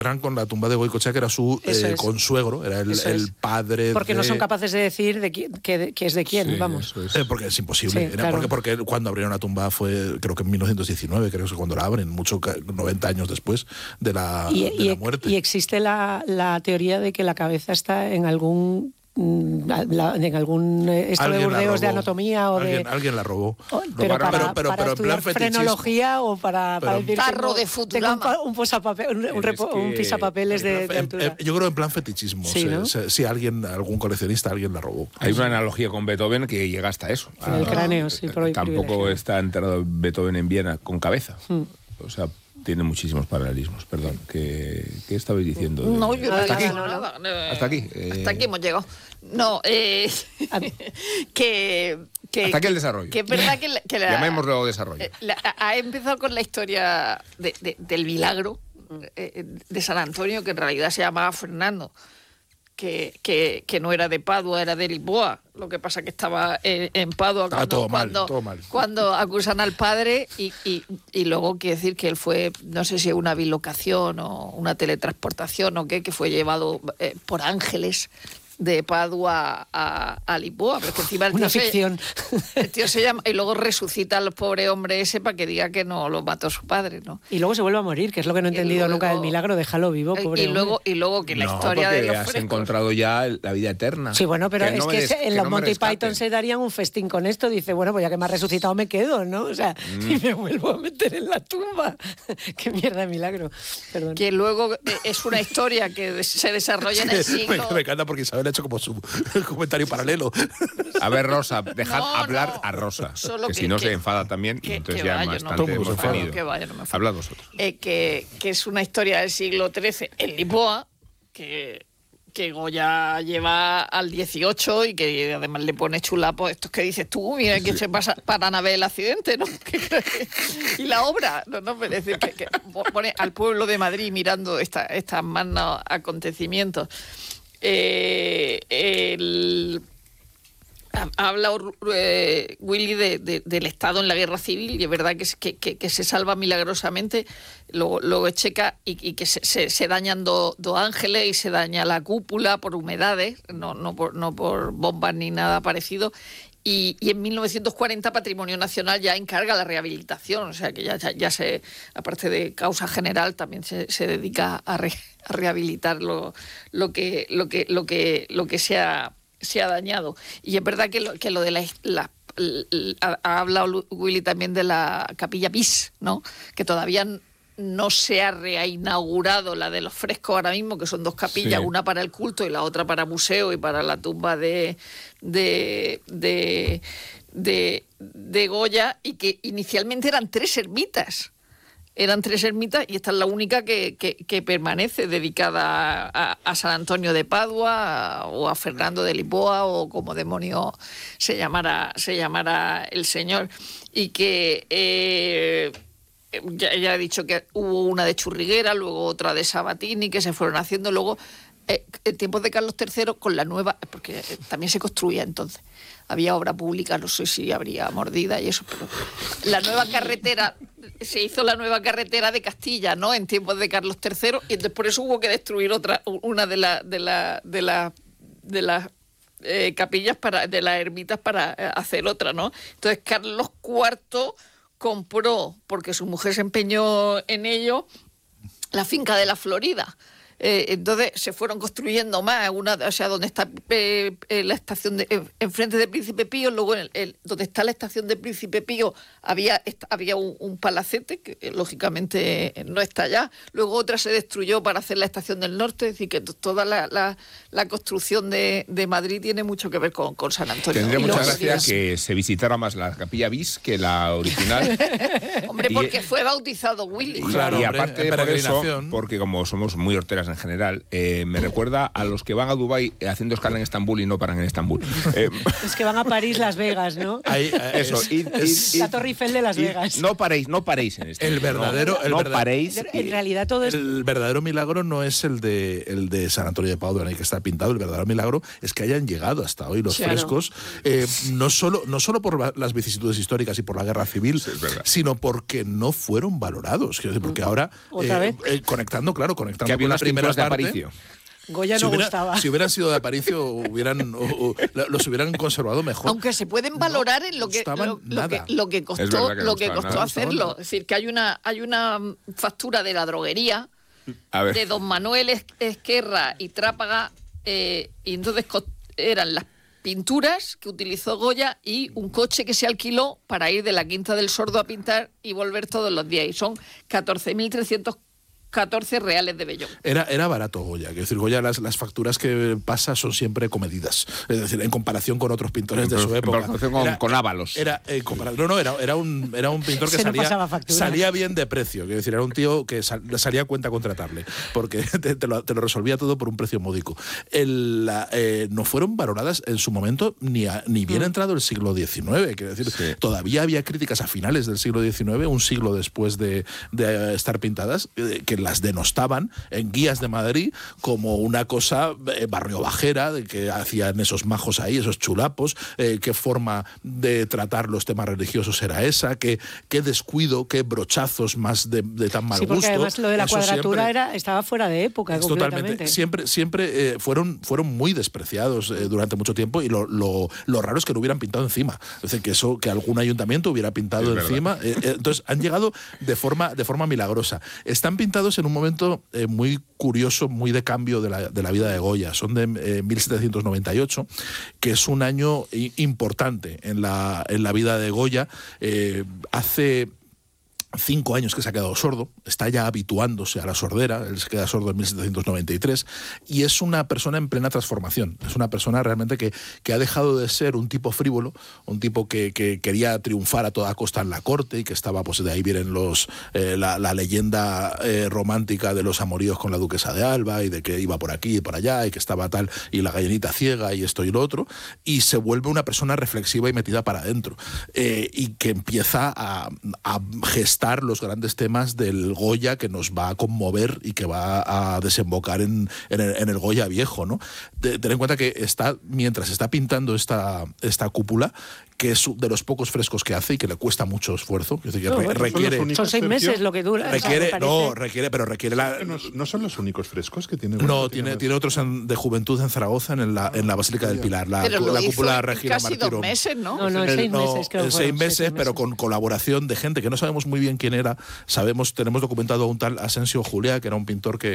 con la tumba de Goicoechea, que era su consuegro, era el padre. Porque no son capaces de decir que es de quién, vamos. Porque es imposible. Sí, claro. porque cuando abrieron la tumba fue, creo que en 1919, creo que cuando la abren, 90 años después de la muerte. Y existe la teoría de que la cabeza está en algún esto de Burdeos de anatomía o alguien la robó. Pero para en plan frenología o para decir tarro de Futurama, un pisapapeles de altura. Yo creo en plan fetichismo. Sí, ¿no? Si algún coleccionista, alguien la robó. Hay una analogía con Beethoven que llega hasta eso. En el cráneo, sí, por hoy. Tampoco está enterrado Beethoven en Viena con cabeza. O sea, tiene muchísimos paralelismos. Perdón, ¿qué estabais diciendo? No, yo ¿Hasta aquí? nada. ¿Hasta aquí? Hasta aquí hemos llegado. No, que hasta aquí el desarrollo. Que es verdad que llamémoslo desarrollo. Ha empezado con la historia del milagro de San Antonio, que en realidad se llamaba Fernando. Que no era de Padua, era de Lisboa. Lo que pasa que estaba en Padua cuando acusan al padre y luego quiere decir que él fue, no sé si una bilocación o una teletransportación o qué, que fue llevado por ángeles de Padua a Lisboa. Pero que encima una ficción. El tío se llama y luego resucita al pobre hombre ese para que diga que no lo mató su padre, ¿no? Y luego se vuelve a morir, que es lo que no he entendido nunca del milagro, déjalo vivo, pobre hombre. Y luego que la historia de los has frescos. encontrado ya la vida eterna. Sí, bueno, pero en los Monty Python se darían un festín con esto. Dice, bueno, pues ya que me ha resucitado me quedo, ¿no? O sea, y me vuelvo a meter en la tumba. Qué mierda de milagro. Perdón. Que luego es una historia que se desarrolla en el siglo... Me encanta porque Isabel ha hecho como su comentario paralelo. A ver, Rosa, dejad hablar a Rosa, que si no se enfada también y entonces ya es bastante hemos tenido. Hablad vosotros. Que es una historia del siglo XIII en Lisboa, que Goya lleva al 18 y que además le pone chulapos estos que dices tú, mira que se pasa para nave el accidente, ¿no? Y la obra, no merece que pone al pueblo de Madrid mirando estas magnos acontecimientos. Ha hablado Willy del Estado en la guerra civil y es verdad que se salva milagrosamente, luego checa y que se dañan dos ángeles y se daña la cúpula por humedades, no por bombas ni nada parecido. Y en 1940 Patrimonio Nacional ya encarga la rehabilitación, o sea que ya se, aparte de causa general, también se dedica a rehabilitar lo que se ha dañado. Y es verdad que lo de ha hablado Willy también de la capilla bis, ¿no? Que todavía no se ha reinaugurado la de los frescos ahora mismo, que son dos capillas, sí. Una para el culto y la otra para museo y para la tumba de Goya, y que inicialmente eran tres ermitas. Y esta es la única que permanece dedicada a San Antonio de Padua o a Fernando de Lisboa o como demonio se llamara el señor. Y que ya he dicho que hubo una de Churriguera, luego otra de Sabatini, que se fueron haciendo luego en tiempos de Carlos III con la nueva, porque también se construía entonces. Había obra pública, no sé si habría mordida y eso, pero la nueva carretera, se hizo la nueva carretera de Castilla, ¿no? En tiempos de Carlos III, y entonces por eso hubo que destruir una de las capillas de las ermitas para hacer otra, ¿no? Entonces Carlos IV compró, porque su mujer se empeñó en ello, la finca de la Florida. Entonces se fueron construyendo más, donde está la estación enfrente de Príncipe Pío, luego donde está la estación de Príncipe Pío había un palacete que lógicamente no está allá, luego otra se destruyó para hacer la estación del norte, es decir que toda la construcción de Madrid tiene mucho que ver con San Antonio. Tendría mucha gracia que se visitara más la capilla bis que la original. Hombre, porque fue bautizado Willy. Claro, y aparte por eso, porque como somos muy horteras en general, me recuerda a los que van a Dubái haciendo escala en Estambul y no paran en Estambul. Es que van a París, Las Vegas, ¿no? Eso, la Torre Eiffel de Las Vegas. No paréis en Estambul. No paréis. En realidad todo es... El verdadero milagro no es el de San Antonio de Padua, que está pintado. El verdadero milagro es que hayan llegado hasta hoy los frescos, no solo por las vicisitudes históricas y por la guerra civil, sino porque no fueron valorados. Quiero decir, porque ahora, conectando con la primera de Aparicio. Goya no gustaba. Si hubieran sido de Aparicio, los hubieran conservado mejor. Aunque se pueden valorar en lo que costó hacerlo. Es decir, que hay una factura de la droguería de don Manuel Esquerra y Trápaga, y entonces eran las pinturas que utilizó Goya y un coche que se alquiló para ir de la Quinta del Sordo a pintar y volver todos los días. Y son 14.314 reales de vellón. Era barato Goya. Quiero decir, Goya las facturas que pasa son siempre comedidas. Es decir, en comparación con otros pintores de su época. Con Ábalos. Era un pintor que salía bien de precio. Quiero decir, era un tío que salía a cuenta contratarle, porque te lo resolvía todo por un precio módico. No fueron valoradas en su momento ni bien entrado el siglo XIX. Quiero decir, todavía había críticas a finales del siglo XIX, un siglo después de estar pintadas, que las denostaban en guías de Madrid como una cosa barrio bajera, de que hacían esos majos ahí, esos chulapos, qué forma de tratar los temas religiosos era esa, qué descuido, qué brochazos más de tan mal gusto. Sí, porque además lo de la cuadratura estaba fuera de época completamente. Totalmente. Siempre fueron muy despreciados durante mucho tiempo, y lo raro es que lo hubieran pintado encima. Es decir, que algún ayuntamiento hubiera pintado encima. Entonces han llegado de forma milagrosa. Están pintados en un momento muy curioso, muy de cambio de la vida de Goya. Son de 1798, que es un año importante en la vida de Goya. Hace 5 años que se ha quedado sordo, está ya habituándose a la sordera, él se queda sordo en 1793, y es una persona en plena transformación. Es una persona realmente que ha dejado de ser un tipo frívolo, un tipo que quería triunfar a toda costa en la corte, y que estaba, pues de ahí vienen la leyenda romántica de los amoríos con la duquesa de Alba, y de que iba por aquí y por allá, y que estaba tal, y la gallinita ciega, y esto y lo otro, y se vuelve una persona reflexiva y metida para adentro, y que empieza a gestar los grandes temas del Goya, que nos va a conmover y que va a desembocar en el Goya viejo, ¿no? Ten en cuenta que mientras está pintando esta cúpula, que es de los pocos frescos que hace y que le cuesta mucho esfuerzo. Es decir, que requiere... Son 6 meses lo que dura. Requiere No son los únicos frescos que tiene. No, tiene otros de juventud en Zaragoza, en la Basílica del Pilar, la cúpula Regina casi Martiro. 2 meses, ¿no? No, 6 meses, creo. En 6 meses, pero con colaboración de gente que no sabemos muy bien quién era. Tenemos documentado a un tal Asensio Juliá, que era un pintor del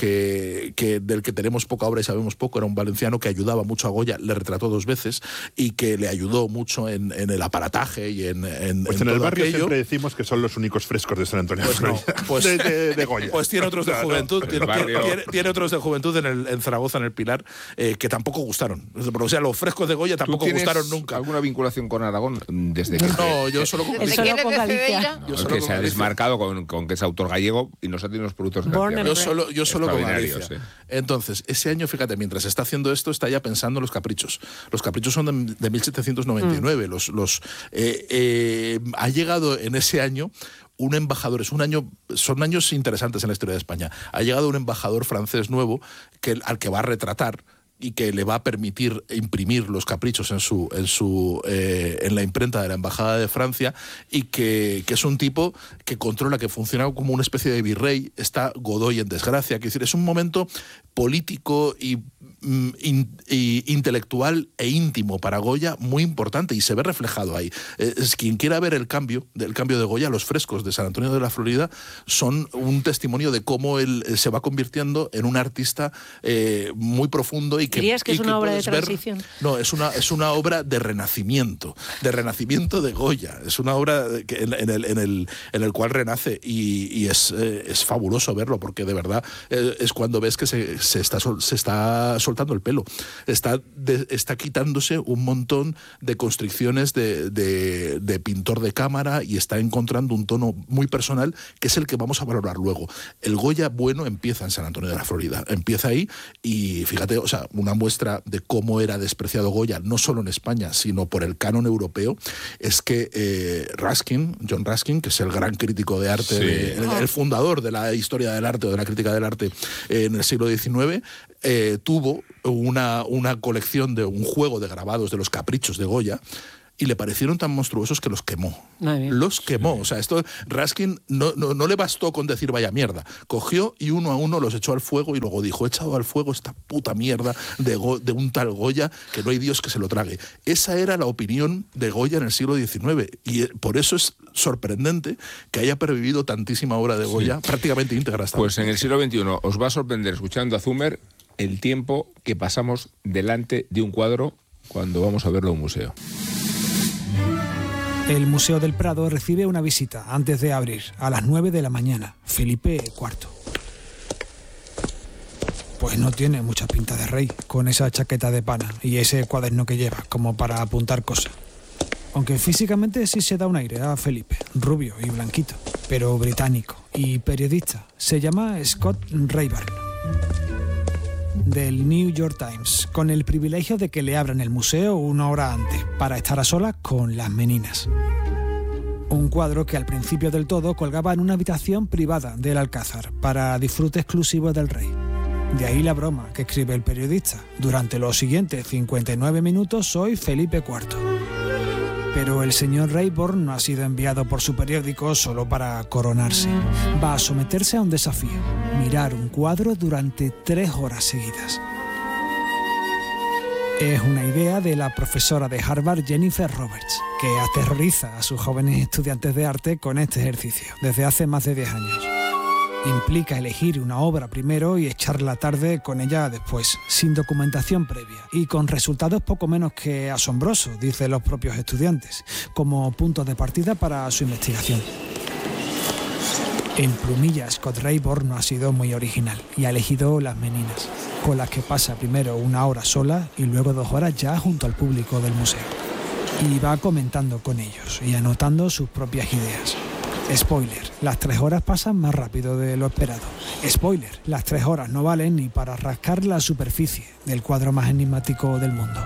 que tenemos poca obra y sabemos poco. Era un valenciano que ayudaba mucho a Goya, le retrató 2 veces, y que le ayudó mucho en el aparataje y en el barrio aquello. Siempre decimos que son los únicos frescos de San Antonio de Goya. Pues tiene otros de juventud, tiene otros de juventud en Zaragoza, en el Pilar, que tampoco gustaron. O sea, los frescos de Goya tampoco gustaron nunca. ¿Alguna vinculación con Aragón desde que? No, yo solo con Galicia. Que se ha desmarcado con que es autor gallego y no se tiene los productos de yo solo con Galicia. Entonces, ese año, fíjate, mientras está haciendo esto, está ya pensando en los caprichos. Los caprichos son de 1799. Ha llegado en ese año un embajador, son años interesantes en la historia de España. Ha llegado un embajador francés nuevo al que va a retratar, y que le va a permitir imprimir los caprichos en la imprenta de la Embajada de Francia, y que es un tipo que controla, que funciona como una especie de virrey. Está Godoy en desgracia. Quiero decir, es un momento político y intelectual e íntimo para Goya muy importante, y se ve reflejado ahí. Quien quiera ver el cambio de Goya, los frescos de San Antonio de la Florida son un testimonio de cómo él se va convirtiendo en un artista muy profundo. ¿Dirías que es una obra de transición? No, es una obra de renacimiento de Goya. Es una obra en el cual renace, y es fabuloso verlo, porque de verdad es cuando ves que se está soltando soltando el pelo. Está quitándose un montón de constricciones de pintor de cámara y está encontrando un tono muy personal que es el que vamos a valorar luego. El Goya bueno empieza en San Antonio de la Florida. Empieza ahí y fíjate, o sea, una muestra de cómo era despreciado Goya, no solo en España, sino por el canon europeo, es que John Ruskin, que es el gran crítico de arte, el fundador de la historia del arte o de la crítica del arte en el siglo XIX, tuvo una colección de un juego de grabados de los caprichos de Goya y le parecieron tan monstruosos que los quemó. Los quemó. O sea, Ruskin no le bastó con decir vaya mierda. Cogió y uno a uno los echó al fuego y luego dijo, he echado al fuego esta puta mierda de un tal Goya que no hay Dios que se lo trague. Esa era la opinión de Goya en el siglo XIX y por eso es sorprendente que haya pervivido tantísima obra de Goya, prácticamente íntegra hasta Pues en el siglo XXI os va a sorprender, escuchando a Zumer, el tiempo que pasamos delante de un cuadro cuando vamos a verlo en un museo. El Museo del Prado recibe una visita antes de abrir, a las 9 de la mañana, Felipe IV. Pues no tiene mucha pinta de rey, con esa chaqueta de pana y ese cuaderno que lleva, como para apuntar cosas. Aunque físicamente sí se da un aire a Felipe, rubio y blanquito, pero británico y periodista. Se llama Scott Rayburn, del New York Times, con el privilegio de que le abran el museo una hora antes, para estar a solas con las meninas. Un cuadro que al principio del todo colgaba en una habitación privada del Alcázar, para disfrute exclusivo del rey. De ahí la broma que escribe el periodista. Durante los siguientes 59 minutos soy Felipe IV. Pero el señor Rayburn no ha sido enviado por su periódico solo para coronarse. Va a someterse a un desafío: mirar un cuadro durante 3 horas seguidas. Es una idea de la profesora de Harvard, Jennifer Roberts, que aterroriza a sus jóvenes estudiantes de arte con este ejercicio desde hace más de 10 años. Implica elegir una obra primero y echar la tarde con ella después, sin documentación previa y con resultados poco menos que asombrosos, dicen los propios estudiantes, como punto de partida para su investigación. En plumilla, Scott Rayburn no ha sido muy original y ha elegido Las Meninas, con las que pasa primero 1 hora sola y luego 2 horas ya junto al público del museo. Y va comentando con ellos y anotando sus propias ideas. Spoiler, las 3 horas pasan más rápido de lo esperado. Spoiler, las 3 horas no valen ni para rascar la superficie del cuadro más enigmático del mundo.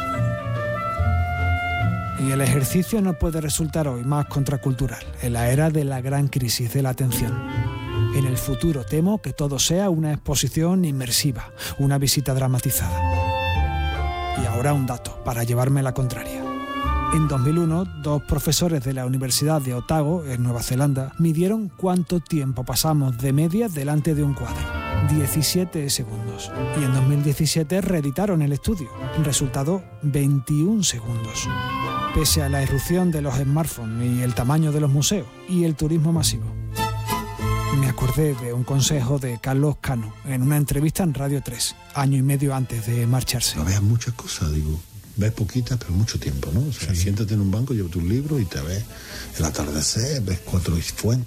Y el ejercicio no puede resultar hoy más contracultural, en la era de la gran crisis de la atención. En el futuro temo que todo sea una exposición inmersiva, una visita dramatizada. Y ahora un dato, para llevarme la contraria. En 2001, 2 profesores de la Universidad de Otago, en Nueva Zelanda, midieron cuánto tiempo pasamos de media delante de un cuadro: 17 segundos. Y en 2017 reeditaron el estudio. Resultado, 21 segundos. Pese a la irrupción de los smartphones y el tamaño de los museos y el turismo masivo. Me acordé de un consejo de Carlos Cano en una entrevista en Radio 3, año y medio antes de marcharse. No veas muchas cosas, digo. Ves poquitas, pero mucho tiempo, ¿no? O sea, siéntate en un banco, lleva tus libros y te ves el atardecer, ves 4 fuentes.